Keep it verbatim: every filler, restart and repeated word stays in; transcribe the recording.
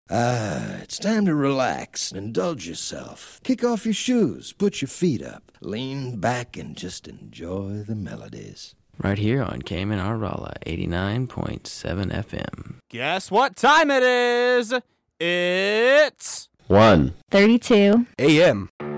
Ah, it's time to relax and indulge yourself. Kick off your shoes, put your feet up, lean back, and just enjoy the melodies. Right here on Cayman Rala, eighty-nine point seven F M. Guess what time it is? It's one thirty-two A M